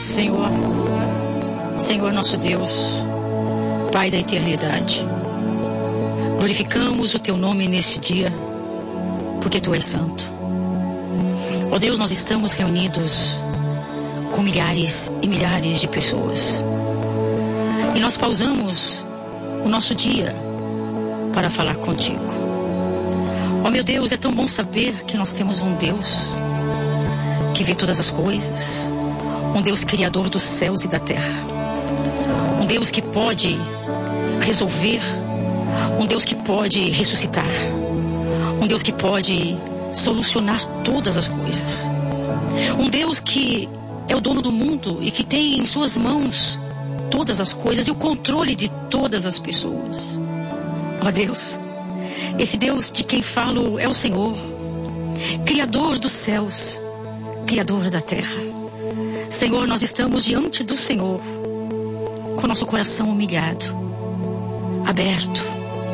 Senhor, Senhor nosso Deus, Pai da eternidade, glorificamos o Teu nome neste dia, porque Tu és santo. Ó Deus, nós estamos reunidos com milhares e milhares de pessoas, e nós pausamos o nosso dia para falar contigo. Ó meu Deus, é tão bom saber que nós temos um Deus que vê todas as coisas, um Deus criador dos céus e da terra, um Deus que pode resolver, um Deus que pode ressuscitar, um Deus que pode solucionar todas as coisas, um Deus que é o dono do mundo e que tem em suas mãos todas as coisas e o controle de todas as pessoas. Ó Deus, esse Deus de quem falo é o Senhor, Criador dos céus, Criador da terra. Senhor, nós estamos diante do Senhor, com nosso coração humilhado, aberto,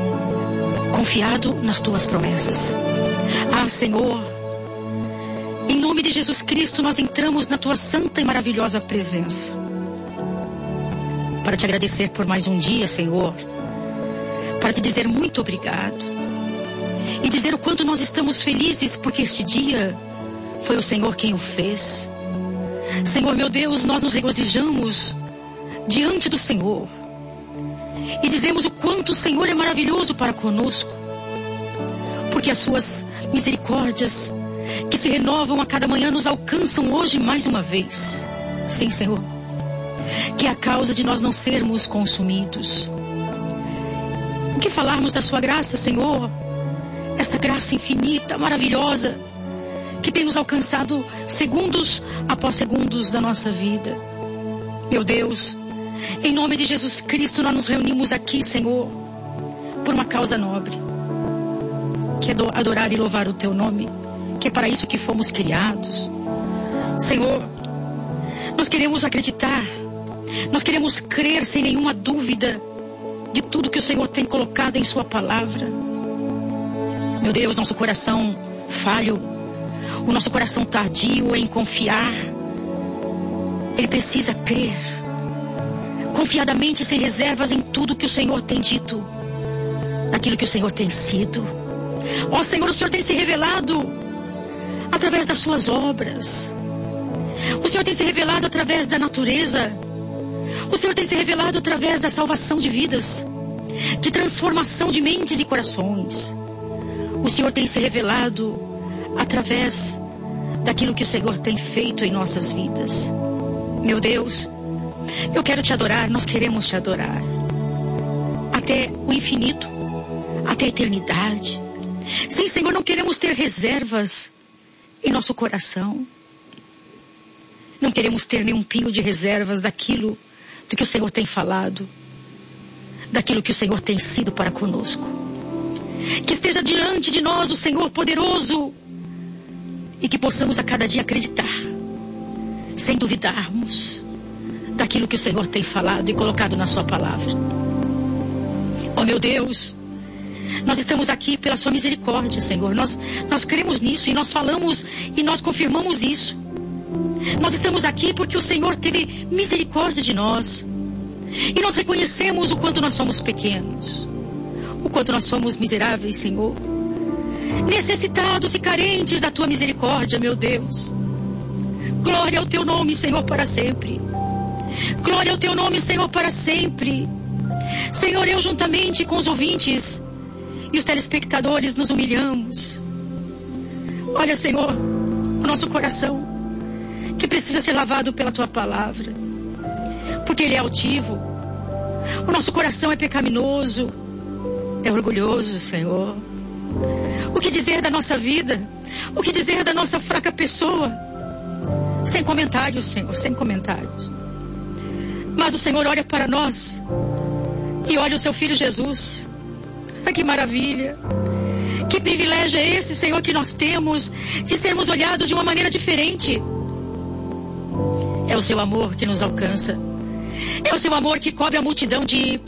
confiado nas Tuas promessas. Ah, Senhor, em nome de Jesus Cristo, nós entramos na Tua santa e maravilhosa presença, para Te agradecer por mais um dia, Senhor, para Te dizer muito obrigado, e dizer o quanto nós estamos felizes, porque este dia foi o Senhor quem o fez. Senhor, meu Deus, nós nos regozijamos diante do Senhor e dizemos o quanto o Senhor é maravilhoso para conosco, porque as Suas misericórdias, que se renovam a cada manhã, nos alcançam hoje mais uma vez. Sim, Senhor, que é a causa de nós não sermos consumidos. O que falarmos da Sua graça, Senhor? Esta graça infinita, maravilhosa, que tem nos alcançado segundos após segundos da nossa vida. Meu Deus, em nome de Jesus Cristo, nós nos reunimos aqui, Senhor, por uma causa nobre, que é adorar e louvar o Teu nome, que é para isso que fomos criados. Senhor, nós queremos acreditar, nós queremos crer sem nenhuma dúvida de tudo que o Senhor tem colocado em Sua palavra. Meu Deus, nosso coração falho, o nosso coração tardio em confiar, ele precisa crer confiadamente, sem reservas, em tudo que o Senhor tem dito, naquilo que o Senhor tem sido. Ó Senhor, o Senhor tem se revelado através das Suas obras, o Senhor tem se revelado através da natureza, o Senhor tem se revelado através da salvação de vidas, de transformação de mentes e corações. O Senhor tem se revelado através daquilo que o Senhor tem feito em nossas vidas. Meu Deus, eu quero Te adorar, nós queremos Te adorar até o infinito, até a eternidade. Sim, Senhor, não queremos ter reservas em nosso coração, não queremos ter nenhum pingo de reservas daquilo do que o Senhor tem falado, daquilo que o Senhor tem sido para conosco. Que esteja diante de nós o Senhor poderoso e que possamos a cada dia acreditar, sem duvidarmos, daquilo que o Senhor tem falado e colocado na Sua palavra. Ó meu Deus, nós estamos aqui pela Sua misericórdia, Senhor. Nós cremos nisso e nós falamos e nós confirmamos isso. Nós estamos aqui porque o Senhor teve misericórdia de nós. E nós reconhecemos o quanto nós somos pequenos, o quanto nós somos miseráveis, Senhor, necessitados e carentes da Tua misericórdia, meu Deus. Glória ao Teu nome, Senhor, para sempre. Glória ao Teu nome, Senhor, para sempre. Senhor, eu juntamente com os ouvintes e os telespectadores nos humilhamos. Olha, Senhor, o nosso coração, que precisa ser lavado pela Tua palavra, porque ele é altivo. O nosso coração é pecaminoso, é orgulhoso, Senhor. O que dizer da nossa vida? O que dizer da nossa fraca pessoa? Sem comentários, Senhor, sem comentários. Mas o Senhor olha para nós e olha o Seu Filho Jesus. Ah, que maravilha! Que privilégio é esse, Senhor, que nós temos de sermos olhados de uma maneira diferente. É o Seu amor que nos alcança. É o Seu amor que cobre a multidão de